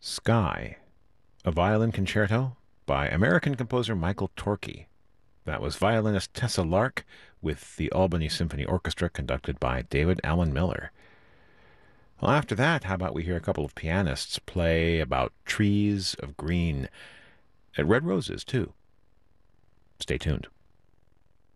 Sky, a violin concerto by American composer Michael Torke. That was violinist Tessa Lark with the Albany Symphony Orchestra conducted by David Allen Miller. Well, after that, how about we hear a couple of pianists play about trees of green, and red roses, too. Stay tuned.